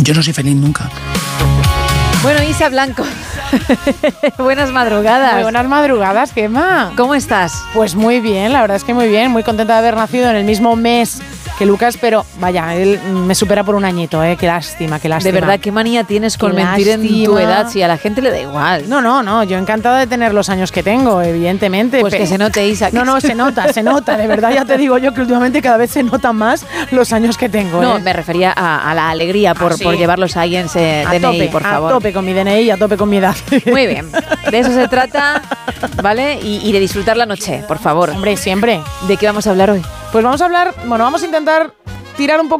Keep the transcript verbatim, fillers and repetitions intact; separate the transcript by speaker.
Speaker 1: yo no soy feliz nunca.
Speaker 2: Bueno, Isa Blanco, buenas madrugadas.
Speaker 3: Muy buenas madrugadas, Gemma.
Speaker 2: ¿Cómo estás?
Speaker 3: Pues muy bien, la verdad es que muy bien. Muy contenta de haber nacido en el mismo mes que Lucas, pero vaya, él me supera por un añito, ¿eh? Qué lástima, qué lástima.
Speaker 2: De verdad, qué manía tienes con
Speaker 3: Qué
Speaker 2: mentir
Speaker 3: lástima.
Speaker 2: en tu edad, si a la gente le da igual.
Speaker 3: No, no, no, yo encantada de tener los años que tengo, evidentemente.
Speaker 2: Pues
Speaker 3: pero...
Speaker 2: que se note, Isa.
Speaker 3: No, no, se nota, se nota, de verdad, ya te digo yo que últimamente cada vez se notan más los años que tengo.
Speaker 2: No,
Speaker 3: ¿eh?
Speaker 2: me refería a, a la alegría por,
Speaker 3: Ah, sí.
Speaker 2: por llevarlos ahí en ese
Speaker 3: a
Speaker 2: D N I,
Speaker 3: tope,
Speaker 2: por favor.
Speaker 3: A tope con mi D N I y a tope con mi edad.
Speaker 2: Muy bien, de eso se trata, ¿vale? Y, y de disfrutar la noche, por favor.
Speaker 3: Hombre, siempre.
Speaker 2: ¿De qué vamos a hablar hoy?
Speaker 3: Pues vamos a hablar, bueno, vamos a intentar tirar un poco